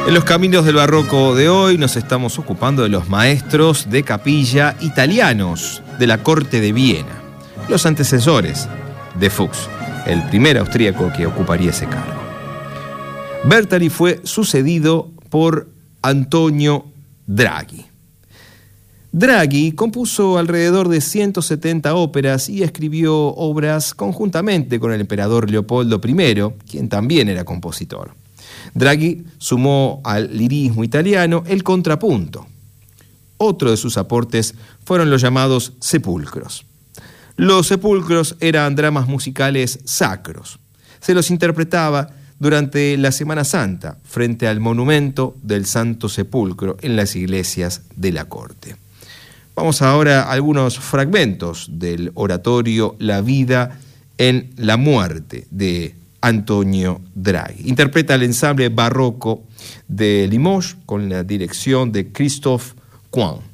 En los caminos del barroco de hoy nos estamos ocupando de los maestros de capilla italianos de la corte de Viena, los antecesores de Fuchs, el primer austríaco que ocuparía ese cargo. Bertali fue sucedido por Antonio Draghi. Draghi compuso alrededor de 170 óperas y escribió obras conjuntamente con el emperador Leopoldo I, quien también era compositor. Draghi sumó al lirismo italiano el contrapunto. Otro de sus aportes fueron los llamados sepulcros. Los sepulcros eran dramas musicales sacros. Se los interpretaba durante la Semana Santa frente al monumento del Santo Sepulcro en las iglesias de la corte. Vamos ahora a algunos fragmentos del oratorio La vida en la muerte de Antonio Draghi. Interpreta el ensamble barroco de Limoges con la dirección de Christophe Coin.